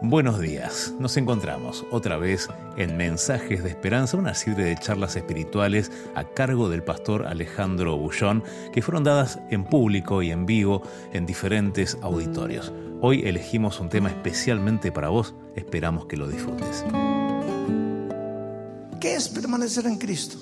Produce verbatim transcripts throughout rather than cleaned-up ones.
Buenos días, nos encontramos otra vez en Mensajes de Esperanza, una serie de charlas espirituales a cargo del pastor Alejandro Bullón, que fueron dadas en público y en vivo en diferentes auditorios. Hoy elegimos un tema especialmente para vos, esperamos que lo disfrutes. ¿Qué es permanecer en Cristo?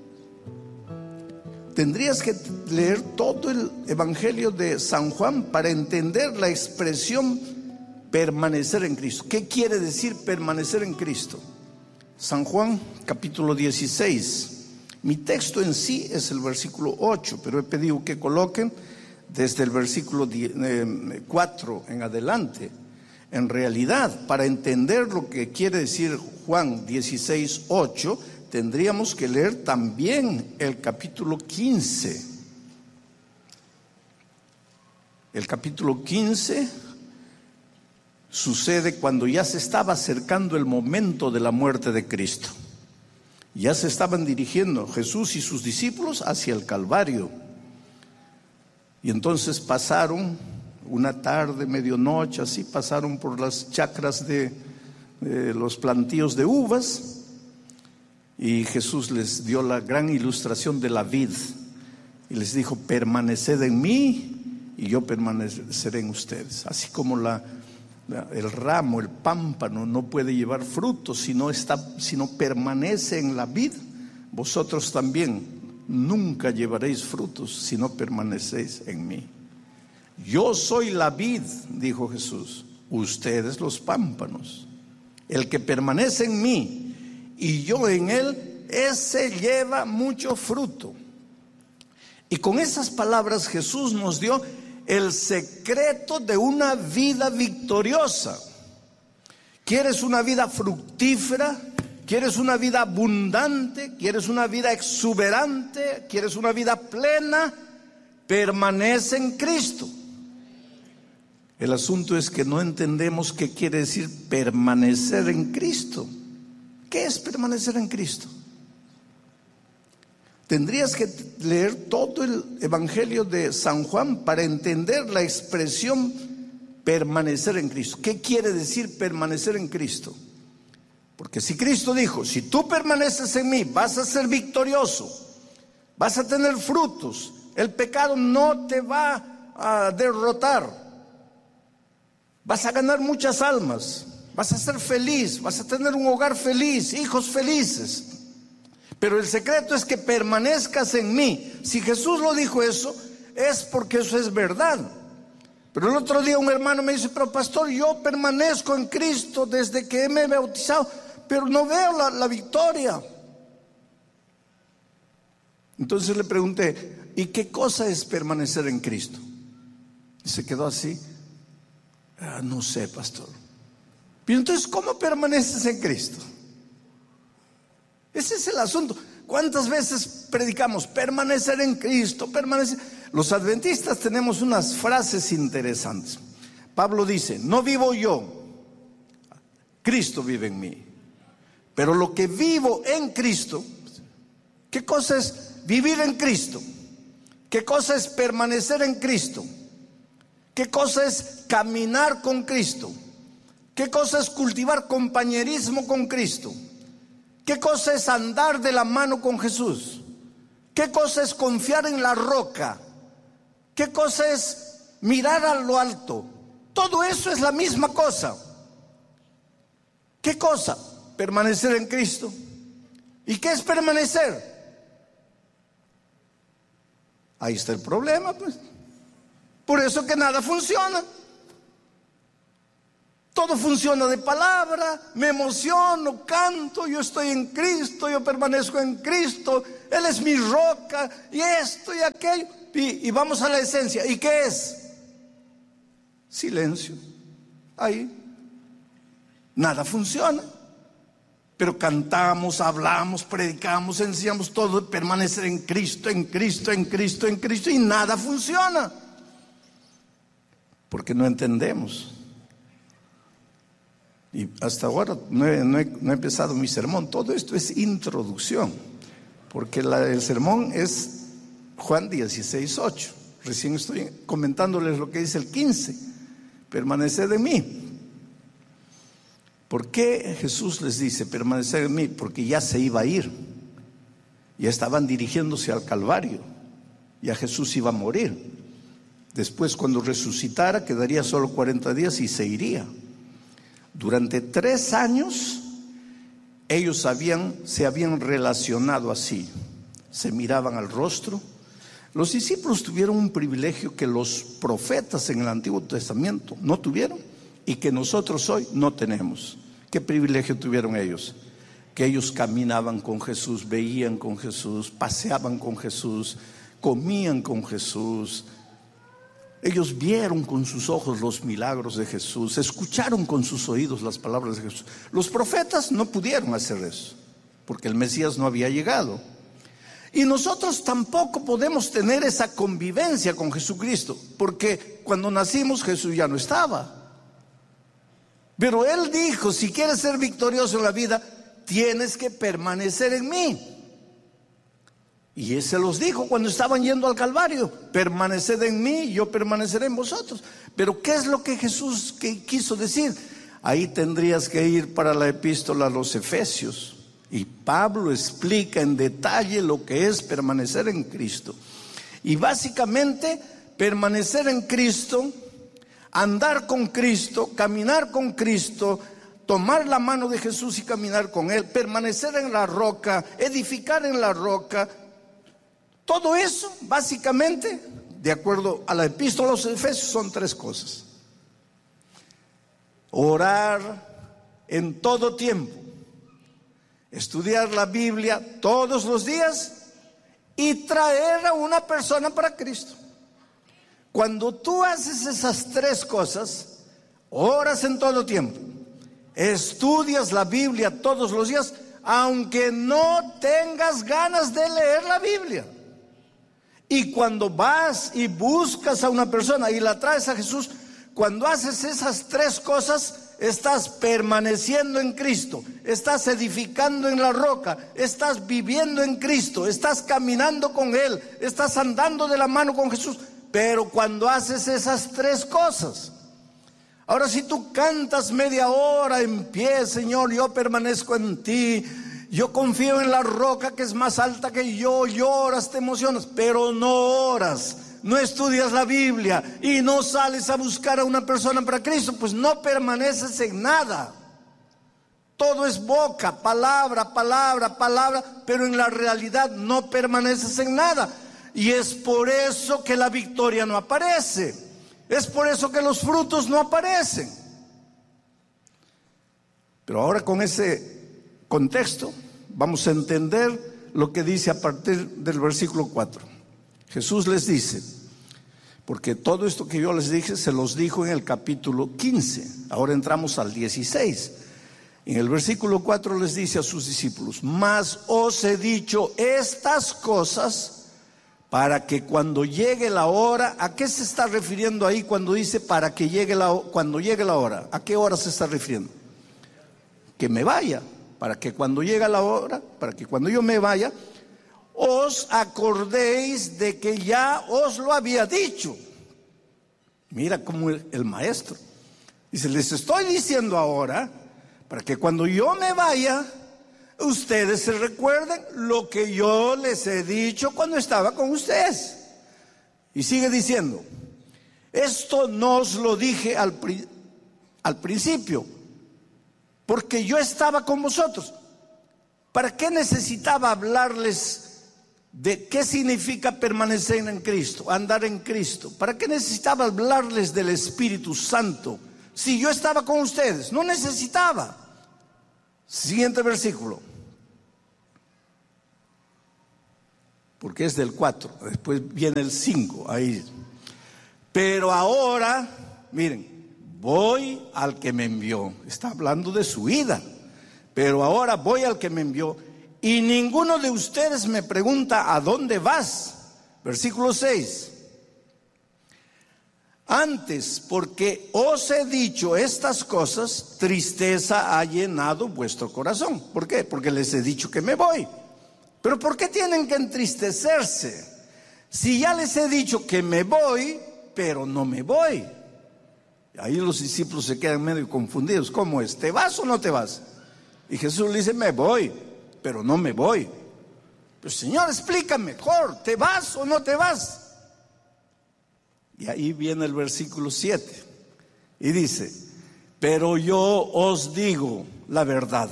Tendrías que leer todo el Evangelio de San Juan para entender la expresión permanecer en Cristo. ¿Qué quiere decir permanecer en Cristo? San Juan capítulo dieciséis. Mi texto en sí es el versículo ocho, pero he pedido que coloquen desde el versículo cuatro en adelante. En realidad, para entender lo que quiere decir Juan dieciséis, ocho, tendríamos que leer también el capítulo quince. El capítulo quince sucede cuando ya se estaba acercando el momento de la muerte de Cristo. Ya se estaban dirigiendo Jesús y sus discípulos hacia el Calvario. Y entonces pasaron una tarde, medianoche, así pasaron por las chacras de, de los plantíos de uvas. Y Jesús les dio la gran ilustración de la vid. Y les dijo: permaneced en mí y yo permaneceré en ustedes. Así como la el ramo, el pámpano no puede llevar frutos si no está, si no permanece en la vid, vosotros también nunca llevaréis frutos si no permanecéis en mí. Yo soy la vid, dijo Jesús, ustedes los pámpanos. El que permanece en mí y yo en él, ese lleva mucho fruto. Y con esas palabras Jesús nos dio el secreto de una vida victoriosa. ¿Quieres una vida fructífera? ¿Quieres una vida abundante? ¿Quieres una vida exuberante? ¿Quieres una vida plena? Permanece en Cristo. El asunto es que no entendemos qué quiere decir permanecer en Cristo. ¿Qué es permanecer en Cristo? Tendrías que leer todo el Evangelio de San Juan para entender la expresión permanecer en Cristo. ¿Qué quiere decir permanecer en Cristo? Porque si Cristo dijo: si tú permaneces en mí, vas a ser victorioso, vas a tener frutos, el pecado no te va a derrotar, vas a ganar muchas almas, vas a ser feliz, vas a tener un hogar feliz, hijos felices. Pero el secreto es que permanezcas en mí. Si Jesús lo dijo eso, es porque eso es verdad. Pero el otro día un hermano me dice: pero pastor, yo permanezco en Cristo desde que me he bautizado, pero no veo la, la victoria. Entonces le pregunté: ¿y qué cosa es permanecer en Cristo? Y se quedó así. Ah, no sé, pastor. Pero entonces, ¿cómo permaneces en Cristo? Ese es el asunto. ¿Cuántas veces predicamos permanecer en Cristo? Permanecer. Los adventistas tenemos unas frases interesantes. Pablo dice: no vivo yo, Cristo vive en mí. Pero lo que vivo en Cristo, ¿qué cosa es vivir en Cristo? ¿Qué cosa es permanecer en Cristo? ¿Qué cosa es caminar con Cristo? ¿Qué cosa es cultivar compañerismo con Cristo? ¿Qué cosa es andar de la mano con Jesús? ¿Qué cosa es confiar en la roca? ¿Qué cosa es mirar a lo alto? Todo eso es la misma cosa. ¿Qué cosa? Permanecer en Cristo. ¿Y qué es permanecer? Ahí está el problema, pues. Por eso que nada funciona. Todo funciona de palabra, me emociono, canto, yo estoy en Cristo, yo permanezco en Cristo, Él es mi roca, y esto y aquello. Y, y vamos a la esencia. ¿Y qué es? Silencio. Ahí. Nada funciona. Pero cantamos, hablamos, predicamos, enseñamos todo, permanecer en Cristo, en Cristo, en Cristo, en Cristo, y nada funciona. Porque no entendemos. Y hasta ahora no he, no, he, no he empezado mi sermón. Todo esto es introducción, porque la, el sermón es Juan dieciséis, ocho. Recién estoy comentándoles lo que dice el quince. Permaneced en mí. ¿Por qué Jesús les dice permanecer en mí? Porque ya se iba a ir. Ya estaban dirigiéndose al Calvario. Ya Jesús iba a morir. Después, cuando resucitara, quedaría solo cuarenta días y se iría. Durante tres años, ellos habían, se habían relacionado así. Se miraban al rostro. Los discípulos tuvieron un privilegio que los profetas en el Antiguo Testamento no tuvieron y que nosotros hoy no tenemos. ¿Qué privilegio tuvieron ellos? Que ellos caminaban con Jesús, veían con Jesús, paseaban con Jesús, comían con Jesús. Ellos vieron con sus ojos los milagros de Jesús, escucharon con sus oídos las palabras de Jesús. Los profetas no pudieron hacer eso, porque el Mesías no había llegado. Y nosotros tampoco podemos tener esa convivencia con Jesucristo, porque cuando nacimos Jesús ya no estaba. Pero Él dijo, si quieres ser victorioso en la vida, tienes que permanecer en mí. Y Él se los dijo cuando estaban yendo al Calvario: permaneced en mí y yo permaneceré en vosotros. Pero ¿qué es lo que Jesús que quiso decir? Ahí tendrías que ir para la epístola a los Efesios. Y Pablo explica en detalle lo que es permanecer en Cristo. Y básicamente, permanecer en Cristo, andar con Cristo, caminar con Cristo, tomar la mano de Jesús y caminar con Él, permanecer en la roca, edificar en la roca. Todo eso, básicamente, de acuerdo a la epístola a los Efesios, son tres cosas. Orar en todo tiempo, estudiar la Biblia todos los días y traer a una persona para Cristo. Cuando tú haces esas tres cosas, oras en todo tiempo, estudias la Biblia todos los días, aunque no tengas ganas de leer la Biblia. Y cuando vas y buscas a una persona y la traes a Jesús, cuando haces esas tres cosas, estás permaneciendo en Cristo, estás edificando en la roca, estás viviendo en Cristo, estás caminando con Él, estás andando de la mano con Jesús. Pero cuando haces esas tres cosas, ahora si tú cantas media hora en pie, Señor, yo permanezco en ti, yo confío en la roca que es más alta que yo, lloras, te emocionas, pero no oras, no estudias la Biblia y no sales a buscar a una persona para Cristo, pues no permaneces en nada. Todo es boca, palabra, palabra, palabra, pero en la realidad no permaneces en nada. Y es por eso que la victoria no aparece, es por eso que los frutos no aparecen. Pero ahora, con ese contexto, vamos a entender lo que dice a partir del versículo cuatro. Jesús les dice, porque todo esto que yo les dije se los dijo en el capítulo quince, ahora entramos al dieciséis. En el versículo cuatro les dice a sus discípulos: mas os he dicho estas cosas para que cuando llegue la hora. ¿A qué se está refiriendo ahí cuando dice para que llegue la, cuando llegue la hora? ¿A qué hora se está refiriendo? Que me vaya, para que cuando llegue la hora, para que cuando yo me vaya, os acordéis de que ya os lo había dicho. Mira cómo el, el maestro dice: les estoy diciendo ahora para que cuando yo me vaya, ustedes se recuerden lo que yo les he dicho cuando estaba con ustedes. Y sigue diciendo: esto no os lo dije al, al principio, porque yo estaba con vosotros. ¿Para qué necesitaba hablarles de qué significa permanecer en Cristo, andar en Cristo? ¿Para qué necesitaba hablarles del Espíritu Santo si yo estaba con ustedes? No necesitaba. Siguiente versículo, porque es del cuatro, después viene el cinco, ahí. Pero ahora, miren, voy al que me envió. Está hablando de su ida. Pero ahora voy al que me envió, y ninguno de ustedes me pregunta: ¿a dónde vas? Versículo seis. Antes, porque os he dicho estas cosas, tristeza ha llenado vuestro corazón. ¿Por qué? Porque les he dicho que me voy. Pero ¿por qué tienen que entristecerse? Si ya les he dicho que me voy, pero no me voy. Ahí los discípulos se quedan medio confundidos. ¿Cómo es? ¿Te vas o no te vas? Y Jesús le dice, me voy, pero no me voy. Pero Señor, explícame mejor, ¿te vas o no te vas? Y ahí viene el versículo siete. Y dice, pero yo os digo la verdad.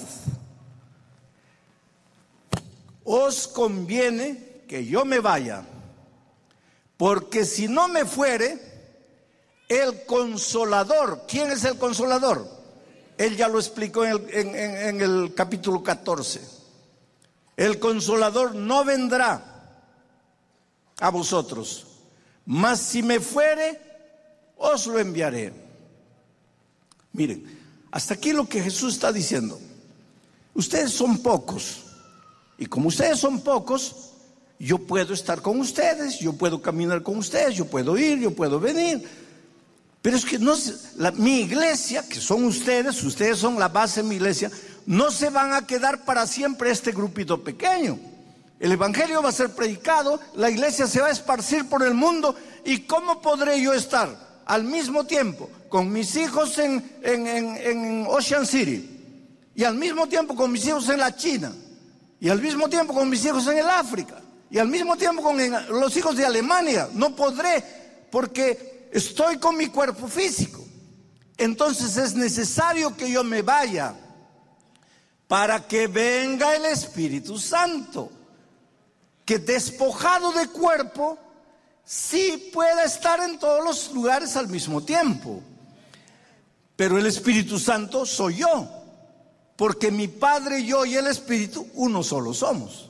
Os conviene que yo me vaya, porque si no me fuere, el Consolador, ¿quién es el Consolador? Él ya lo explicó en el, en, en, en el capítulo catorce. El Consolador no vendrá a vosotros, mas si me fuere, os lo enviaré. Miren, hasta aquí lo que Jesús está diciendo. Ustedes son pocos, y como ustedes son pocos, yo puedo estar con ustedes, yo puedo caminar con ustedes, yo puedo ir, yo puedo venir. Pero es que no, la, mi iglesia, que son ustedes, ustedes son la base de mi iglesia, no se van a quedar para siempre este grupito pequeño. El evangelio va a ser predicado, la iglesia se va a esparcir por el mundo. ¿Y cómo podré yo estar al mismo tiempo con mis hijos en, en, en, en Ocean City, y al mismo tiempo con mis hijos en la China, y al mismo tiempo con mis hijos en el África, y al mismo tiempo con los hijos de Alemania? No podré, porque estoy con mi cuerpo físico. Entonces es necesario que yo me vaya para que venga el Espíritu Santo, que despojado de cuerpo sí pueda estar en todos los lugares al mismo tiempo. Pero el Espíritu Santo soy yo, porque mi Padre, yo y el Espíritu uno solo somos.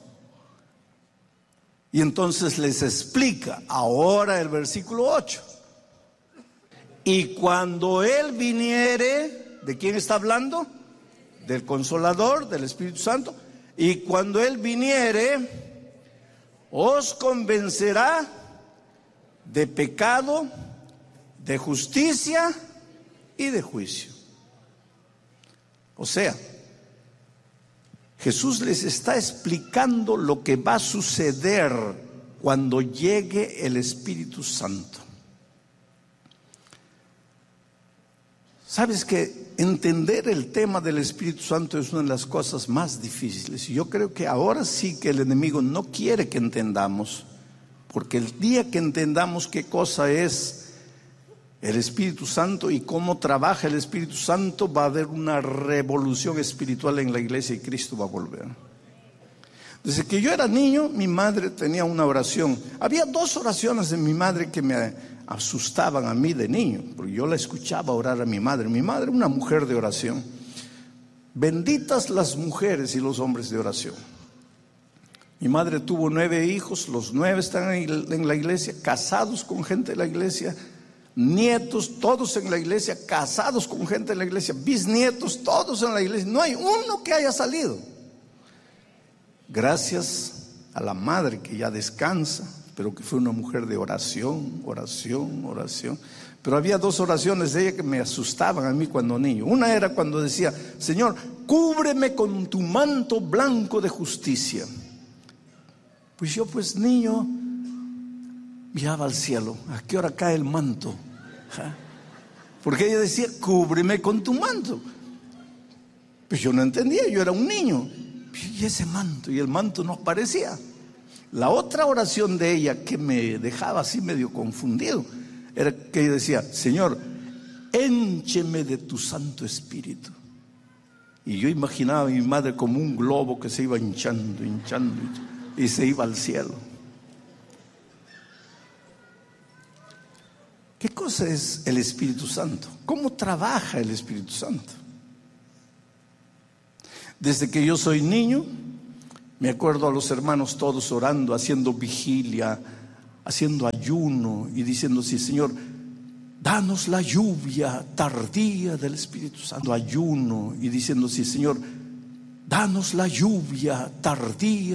Y entonces les explica ahora el versículo ocho. Y cuando Él viniere, ¿de quién está hablando? Del Consolador, del Espíritu Santo. Y cuando Él viniere, os convencerá de pecado, de justicia y de juicio. O sea, Jesús les está explicando lo que va a suceder cuando llegue el Espíritu Santo. Sabes que entender el tema del Espíritu Santo es una de las cosas más difíciles. Y yo creo que ahora sí que el enemigo no quiere que entendamos, porque el día que entendamos qué cosa es el Espíritu Santo y cómo trabaja el Espíritu Santo, va a haber una revolución espiritual en la iglesia y Cristo va a volver. Desde que yo era niño, mi madre tenía una oración. Había dos oraciones de mi madre que me asustaban a mí de niño, porque yo la escuchaba orar a mi madre. Mi madre era una mujer de oración. Benditas las mujeres y los hombres de oración. Mi madre tuvo nueve hijos, los nueve están en la iglesia, casados con gente de la iglesia, nietos, todos en la iglesia, casados con gente de la iglesia, bisnietos, todos en la iglesia. No hay uno que haya salido. Gracias a la madre que ya descansa, pero que fue una mujer de oración, oración, oración. Pero había dos oraciones de ella que me asustaban a mí cuando niño. Una era cuando decía: Señor, cúbreme con tu manto blanco de justicia. Pues yo, pues niño, miraba al cielo, ¿a qué hora cae el manto? ¿Ja? Porque ella decía: cúbreme con tu manto. Pues yo no entendía, yo era un niño. Y ese manto, y el manto no aparecía. La otra oración de ella que me dejaba así medio confundido era que ella decía: Señor, éncheme de tu Santo Espíritu. Y yo imaginaba a mi madre como un globo que se iba hinchando, hinchando, y se iba al cielo. ¿Qué cosa es el Espíritu Santo? ¿Cómo trabaja el Espíritu Santo? Desde que yo soy niño, me acuerdo a los hermanos todos orando, haciendo vigilia, haciendo ayuno y diciendo: sí, Señor, danos la lluvia tardía del Espíritu Santo. Ayuno y diciendo: sí, Señor, danos la lluvia tardía